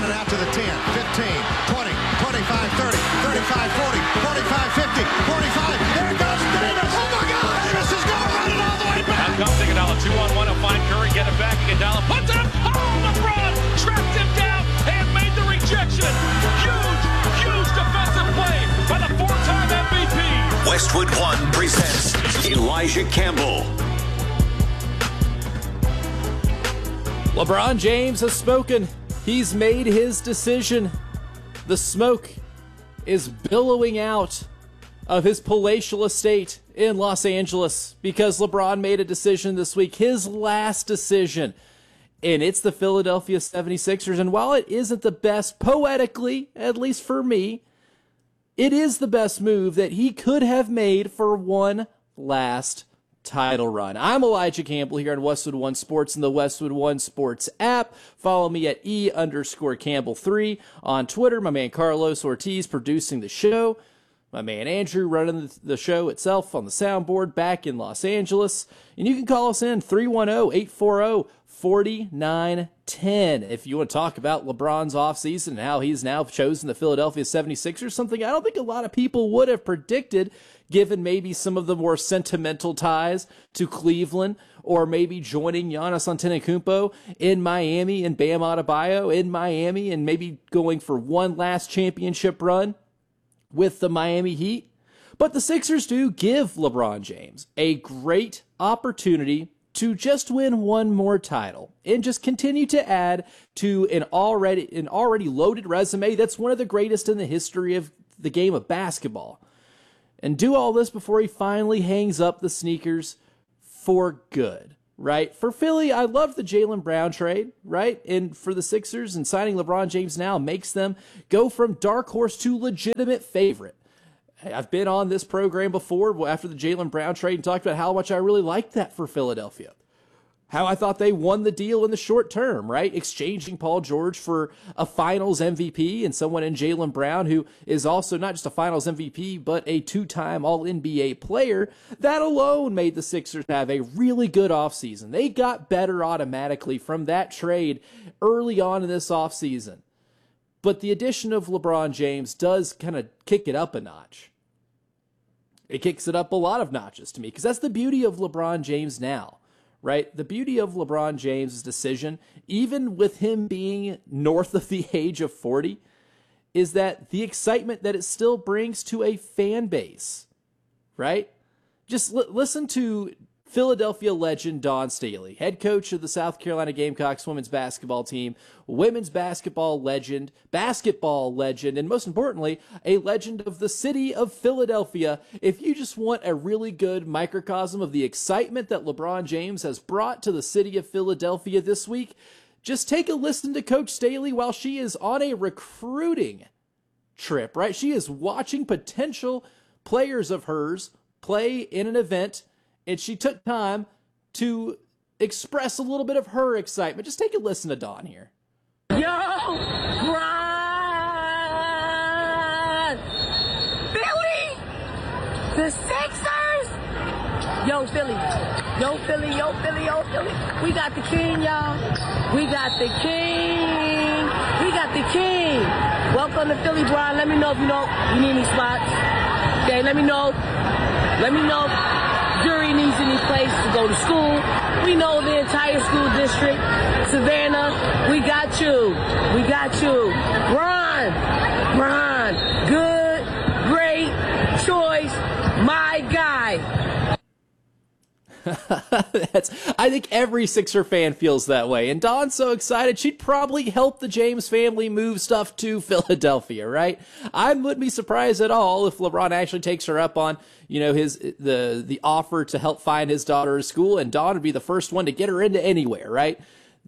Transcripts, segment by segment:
it out to the 10, 15, 20, 25, 30, 35, 40, 45, 50, 45. There goes Davis. Oh, my God. Davis is going to run it all the way back. Now comes Iguodala, 2-on-1. He'll find Curry, get it back. Iguodala puts it up. Oh, LeBron trapped him down and made the rejection. Huge defensive play by the four-time MVP. Westwood One presents Elijah Campbell. LeBron James has spoken. He's made his decision. The smoke is billowing out of his palatial estate in Los Angeles because LeBron made a decision this week, his last decision, and it's the Philadelphia 76ers. And while it isn't the best poetically, at least for me, it is the best move that he could have made for one last title run. I'm Elijah Campbell here on Westwood One Sports and the Westwood One Sports app. Follow me at E_Campbell3 on Twitter. My man Carlos Ortiz producing the show. My man Andrew running the show itself on the soundboard back in Los Angeles. And you can call us in 310-840-4910 if you want to talk about LeBron's offseason and how he's now chosen the Philadelphia 76ers, something I don't think a lot of people would have predicted given maybe some of the more sentimental ties to Cleveland, or maybe joining Giannis Antetokounmpo in Miami and Bam Adebayo in Miami and maybe going for one last championship run with the Miami Heat. But the Sixers do give LeBron James a great opportunity to just win one more title and just continue to add to an already loaded resume that's one of the greatest in the history of the game of basketball. And do all this before he finally hangs up the sneakers for good, right? For Philly, I love the Jaylen Brown trade, right? And for the Sixers, and signing LeBron James now makes them go from dark horse to legitimate favorite. I've been on this program before after the Jaylen Brown trade and talked about how much I really liked that for Philadelphia. How I thought they won the deal in the short term, right? Exchanging Paul George for a finals MVP and someone in Jaylen Brown who is also not just a finals MVP, but a two-time All-NBA player. That alone made the Sixers have a really good offseason. They got better automatically from that trade early on in this offseason. But the addition of LeBron James does kind of kick it up a notch. It kicks it up a lot of notches to me because that's the beauty of LeBron James now. Right? The beauty of LeBron James' decision, even with him being north of the age of 40, is that the excitement that it still brings to a fan base, right? Just listen to Philadelphia legend Dawn Staley, head coach of the South Carolina Gamecocks women's basketball team, women's basketball legend, and most importantly, a legend of the city of Philadelphia. If you just want a really good microcosm of the excitement that LeBron James has brought to the city of Philadelphia this week, just take a listen to Coach Staley while she is on a recruiting trip, right? She is watching potential players of hers play in an event, and she took time to express a little bit of her excitement. Just take a listen to Dawn here. Yo, run! Philly! The Sixers! Yo, Philly. Yo, Philly, yo, Philly, yo, Philly. We got the king, y'all. We got the king. We got the king. Welcome to Philly, Brian. Let me know if you need any spots. Okay, let me know. Let me know. Jury needs any place to go to school. We know the entire school district. Savannah, we got you. We got you. Ron, good, great choice, my guy. I think every Sixer fan feels that way. And Dawn's so excited, she'd probably help the James family move stuff to Philadelphia, right? I wouldn't be surprised at all if LeBron actually takes her up on, the offer to help find his daughter a school, and Dawn would be the first one to get her into anywhere, right?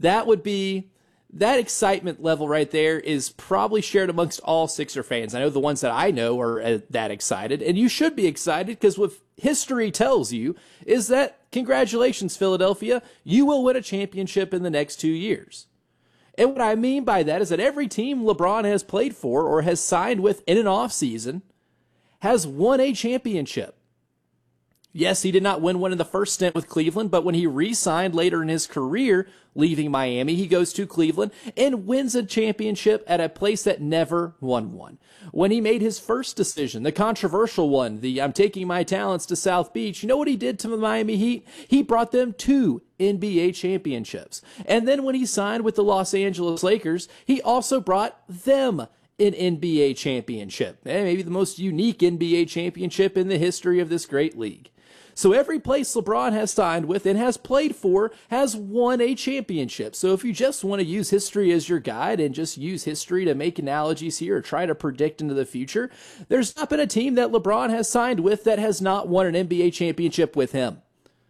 That excitement level right there is probably shared amongst all Sixer fans. I know the ones that I know are that excited, and you should be excited because what history tells you is that, congratulations, Philadelphia, you will win a championship in the next 2 years. And what I mean by that is that every team LeBron has played for or has signed with in an offseason has won a championship. Yes, he did not win one in the first stint with Cleveland, but when he re-signed later in his career, leaving Miami, he goes to Cleveland and wins a championship at a place that never won one. When he made his first decision, the controversial one, I'm taking my talents to South Beach, you know what he did to the Miami Heat? He brought them 2 NBA championships. And then when he signed with the Los Angeles Lakers, he also brought them an NBA championship, maybe the most unique NBA championship in the history of this great league. So every place LeBron has signed with and has played for has won a championship. So if you just want to use history as your guide and just use history to make analogies here or try to predict into the future, there's not been a team that LeBron has signed with that has not won an NBA championship with him.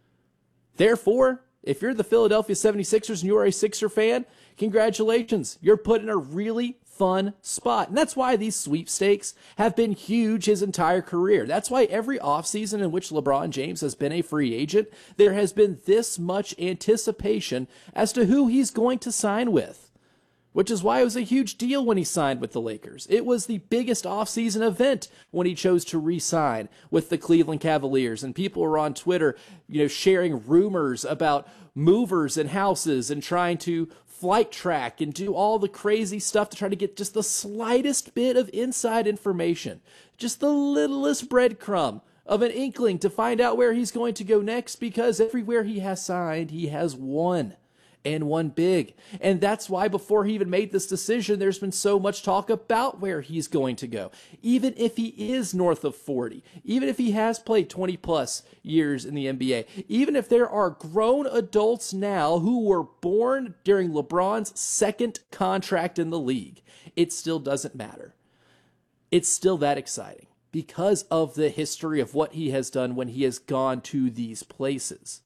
Therefore, if you're the Philadelphia 76ers and you're a Sixer fan, congratulations. You're put in a really fun spot. And that's why these sweepstakes have been huge his entire career. That's why every offseason in which LeBron James has been a free agent, there has been this much anticipation as to who he's going to sign with. Which is why it was a huge deal when he signed with the Lakers. It was the biggest offseason event when he chose to re-sign with the Cleveland Cavaliers. And people were on Twitter, sharing rumors about movers and houses and trying to flight track and do all the crazy stuff to try to get just the slightest bit of inside information, just the littlest breadcrumb of an inkling to find out where he's going to go next, because everywhere he has signed, he has won. And won big. And that's why before he even made this decision, there's been so much talk about where he's going to go. Even if he is north of 40, even if he has played 20 plus years in the NBA, even if there are grown adults now who were born during LeBron's second contract in the league, it still doesn't matter. It's still that exciting because of the history of what he has done when he has gone to these places.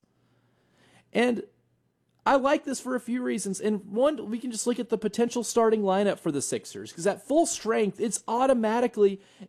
And I like this for a few reasons. And one, we can just look at the potential starting lineup for the Sixers, because at full strength, it's automatically